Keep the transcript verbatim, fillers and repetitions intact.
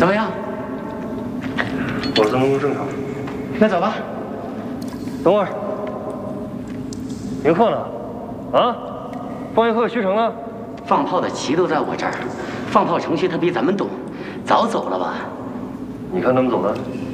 怎么样？ 我的能够正常。 那走吧。 等会儿，迎客呢？啊？放映课徐成呢？ 放炮的旗都在我这儿，放炮程序他比咱们懂，早走了吧？ 你看他们走的？